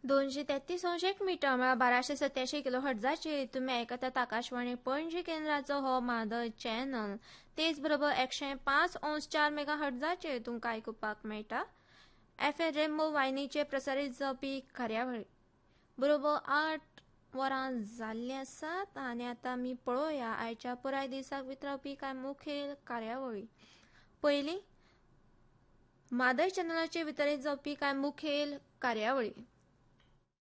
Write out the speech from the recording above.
233 metre म्हळ्यार 1287 kilo हर्ट्झाचेर तुम्ही आयकतात आकाशवाणी पणजी केंद्राचो हो मादर चॅनल. तेच बरोबर 105.4 मेगा हर्ट्झाचेर तुमकां आयकुपाक मेळटा. FM रेनबो वाहिनीचेर प्रसारीत जावपी कार्यावळी बरोबर 8 वरां जाल्ली आसात आनी आतां आमी पळोवया आयच्या पुराय दिसाक वितरावपी कांय मुखेल कार्यावळी. पयली मादर चॅनलाचेर वितरीत जावपी कांय मुखेल कार्यावळी.